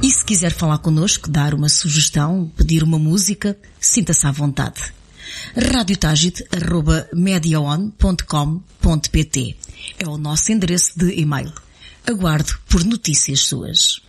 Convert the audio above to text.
E se quiser falar connosco, dar uma sugestão, pedir uma música, sinta-se à vontade. radiotagit@mediaon.com.pt é o nosso endereço de e-mail. Aguardo por notícias suas.